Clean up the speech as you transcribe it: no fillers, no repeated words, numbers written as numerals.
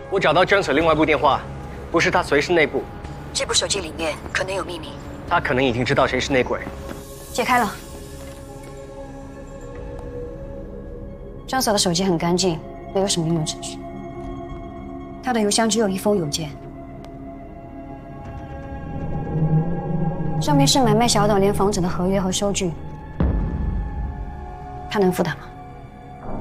我找到张所另外一部电话，不是他随身那部。 这部手机里面可能有秘密。 他可能已经知道谁是内鬼。 解开了。张嫂的手机很干净，没有什么应用程序。他的邮箱只有一封邮件，上面是买卖小岛联房子的合约和收据。他能付的吗？